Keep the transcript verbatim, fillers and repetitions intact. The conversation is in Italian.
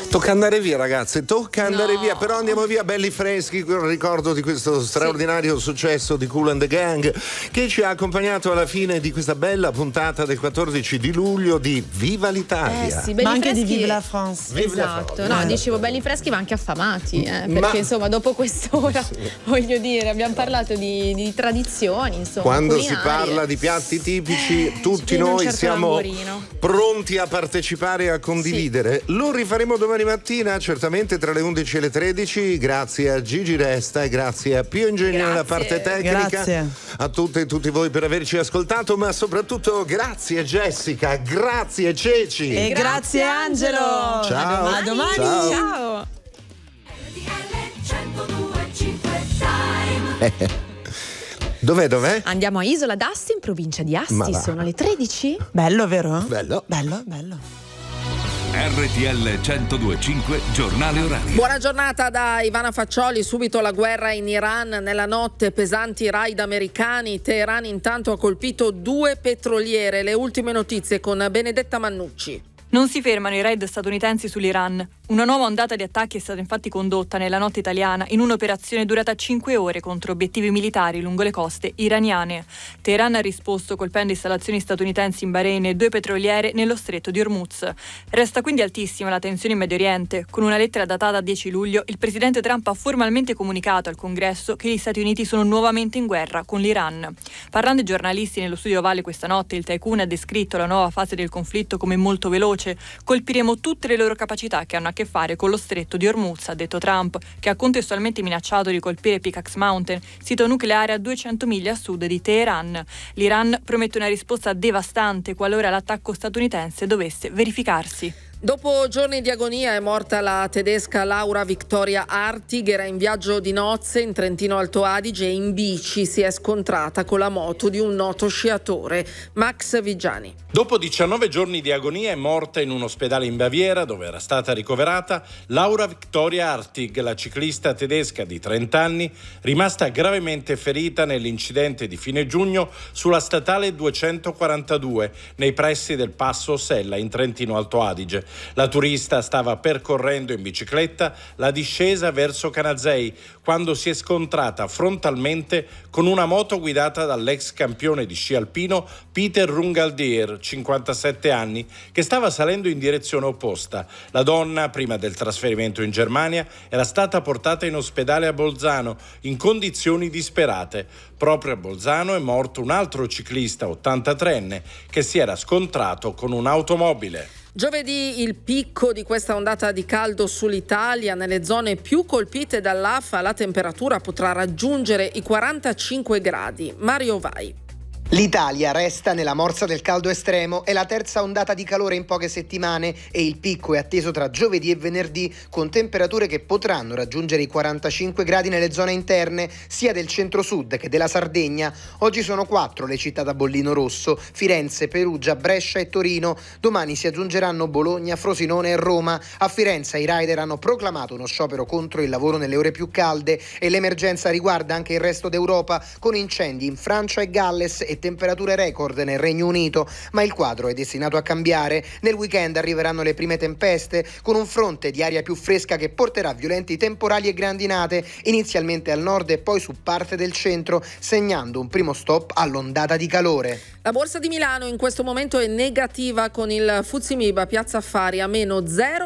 Tocca andare via, ragazze, tocca andare No. via, però andiamo via belli freschi con il ricordo di questo straordinario successo di Kool and the Gang, che ci ha accompagnato alla fine di questa bella puntata del quattordici di luglio di Viva l'Italia. Eh sì, belli Ma anche freschi. di Vive la France. Vive la Esatto, France. no, Eh. dicevo belli freschi ma anche affamati, eh, perché Ma- insomma dopo quest'ora, voglio dire, abbiamo parlato di, di tradizioni, insomma. Quando si culinarie. parla di piatti tipici, ci tutti viene un noi certo siamo languorino. pronti a partecipare e a condividere. Lo rifaremo domani mattina, certamente tra le undici e le tredici. Grazie a Gigi Resta e grazie a Pio Ingegno nella Grazie. parte tecnica. Grazie. A tutte e tutti voi per averci ascoltato, ma soprattutto grazie Jessica, grazie Ceci. E grazie, Angelo. Ciao. A domani. Ciao. Ciao. Dov'è, dov'è? Andiamo a Isola d'Asti in provincia di Asti, Ma va. sono le tredici. Bello, vero? Bello. Bello, bello. R T L centodue e cinque Giornale Orario. Buona giornata da Ivana Faccioli. Subito la guerra in Iran. Nella notte pesanti raid americani. Teheran intanto ha colpito due petroliere. Le ultime notizie con Benedetta Mannucci. Non si fermano i raid statunitensi sull'Iran. Una nuova ondata di attacchi è stata infatti condotta nella notte italiana in un'operazione durata cinque ore contro obiettivi militari lungo le coste iraniane. Teheran ha risposto colpendo installazioni statunitensi in Bahrain e due petroliere nello stretto di Hormuz. Resta quindi altissima la tensione in Medio Oriente. Con una lettera datata dieci luglio, il presidente Trump ha formalmente comunicato al Congresso che gli Stati Uniti sono nuovamente in guerra con l'Iran. Parlando ai giornalisti nello studio ovale questa notte, il tycoon ha descritto la nuova fase del conflitto come molto veloce. Colpiremo tutte le loro capacità che hanno a che fare con lo stretto di Hormuz, ha detto Trump, che ha contestualmente minacciato di colpire Pickaxe Mountain, sito nucleare a duecento miglia a sud di Teheran. L'Iran promette una risposta devastante qualora l'attacco statunitense dovesse verificarsi. Dopo giorni di agonia è morta la tedesca Laura Victoria Artig. Era in viaggio di nozze in Trentino Alto Adige e in bici si è scontrata con la moto di un noto sciatore. Max Vigiani. Dopo diciannove giorni di agonia è morta in un ospedale in Baviera, dove era stata ricoverata, Laura Victoria Artig, la ciclista tedesca di trenta anni, rimasta gravemente ferita nell'incidente di fine giugno sulla statale duecentoquarantadue, nei pressi del passo Sella in Trentino Alto Adige. La turista stava percorrendo in bicicletta la discesa verso Canazei quando si è scontrata frontalmente con una moto guidata dall'ex campione di sci alpino Peter Rungaldier, cinquantasette anni, che stava salendo in direzione opposta. La donna, prima del trasferimento in Germania, era stata portata in ospedale a Bolzano in condizioni disperate. Proprio a Bolzano è morto un altro ciclista ottantatreenne che si era scontrato con un'automobile. Giovedì il picco di questa ondata di caldo sull'Italia. Nelle zone più colpite dall'A F A la temperatura potrà raggiungere i quarantacinque gradi. Mario Vai. L'Italia resta nella morsa del caldo estremo, è la terza ondata di calore in poche settimane e il picco è atteso tra giovedì e venerdì, con temperature che potranno raggiungere i quarantacinque gradi nelle zone interne sia del centro-sud che della Sardegna. Oggi sono quattro le città da bollino rosso: Firenze, Perugia, Brescia e Torino. Domani si aggiungeranno Bologna, Frosinone e Roma. A Firenze i rider hanno proclamato uno sciopero contro il lavoro nelle ore più calde e l'emergenza riguarda anche il resto d'Europa, con incendi in Francia e Galles e temperature record nel Regno Unito, ma il quadro è destinato a cambiare. Nel weekend arriveranno le prime tempeste, con un fronte di aria più fresca che porterà violenti temporali e grandinate, inizialmente al nord e poi su parte del centro, segnando un primo stop all'ondata di calore. La borsa di Milano in questo momento è negativa, con il F T S E M I B a Piazza Affari a meno zero